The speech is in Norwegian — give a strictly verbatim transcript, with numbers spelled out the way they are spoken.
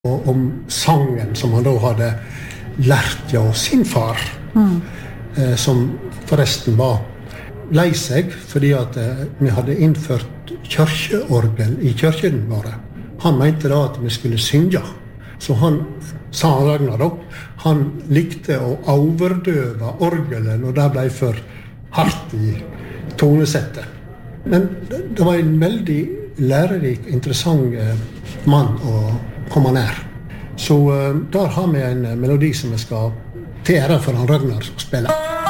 Og om sangen som han da hadde lært av sin far, mm. eh, som forresten var lei seg, fordi at eh, vi hadde innført kirkeorgel i kirken våre. Han mente da at vi skulle synge. Så han, sa han Ragnar da, han likte å overdøve orgelen, og det ble for hardt i tonesettet. Men det, det var en veldig lærerik, interessant eh, mann å komme nær. Så uh, der har vi en melodi som vi skal til ære for han Ragnar spille.